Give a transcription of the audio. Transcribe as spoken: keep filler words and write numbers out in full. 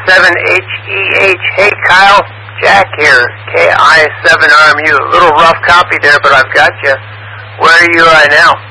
seven H E H. Hey, Kyle. Jack here. K I seven R M U. A little rough copy there, but I've got you. Where are you right now?